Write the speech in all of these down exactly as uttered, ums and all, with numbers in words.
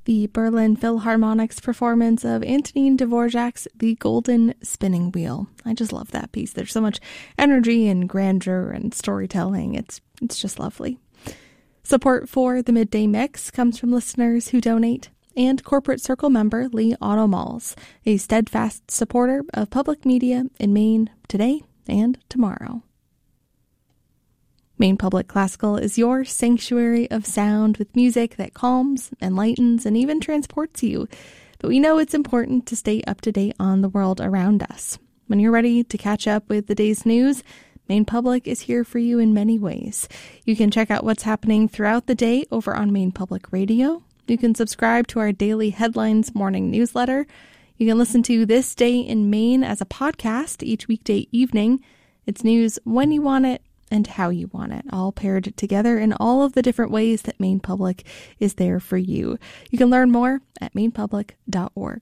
the Berlin Philharmonic's performance of Antonin Dvorak's The Golden Spinning Wheel. I just love that piece. There's so much energy and grandeur and storytelling. It's it's just lovely. Support for the Midday Mix comes from listeners who donate, and Corporate Circle member Lee Otto Malls, a steadfast supporter of public media in Maine today and tomorrow. Maine Public Classical is your sanctuary of sound with music that calms, enlightens, and even transports you. But we know it's important to stay up to date on the world around us. When you're ready to catch up with the day's news, Maine Public is here for you in many ways. You can check out what's happening throughout the day over on Maine Public Radio. You can subscribe to our daily Headlines morning newsletter. You can listen to This Day in Maine as a podcast each weekday evening. It's news when you want it and how you want it, all paired together in all of the different ways that Maine Public is there for you. You can learn more at maine public dot org.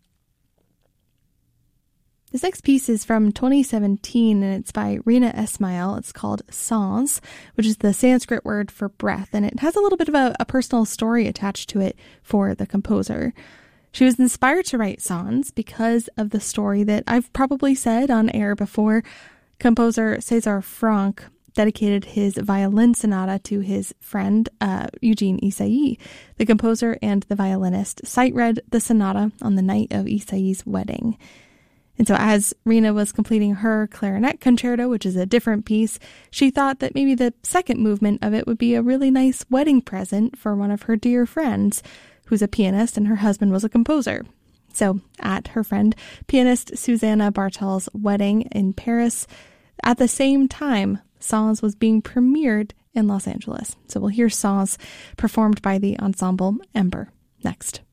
This next piece is from twenty seventeen, and it's by Rina Esmail. It's called Sans, which is the Sanskrit word for breath, and it has a little bit of a, a personal story attached to it for the composer. She was inspired to write Sans because of the story that I've probably said on air before. Composer César Franck dedicated his violin sonata to his friend uh, Eugene Ysaÿe. The composer and the violinist sight-read the sonata on the night of Ysaÿe's wedding. And so as Rina was completing her clarinet concerto, which is a different piece, she thought that maybe the second movement of it would be a really nice wedding present for one of her dear friends, who's a pianist and her husband was a composer. So at her friend pianist Susanna Bartel's wedding in Paris, at the same time, Sans was being premiered in Los Angeles. So we'll hear Sans performed by the ensemble Ember next.